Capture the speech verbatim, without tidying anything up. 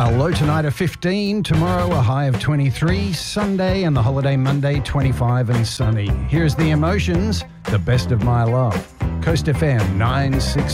A low tonight of fifteen, tomorrow a high of twenty-three, Sunday and the holiday Monday twenty-five and sunny. Here's The Emotions, The Best of My Love. Coast F M nine six.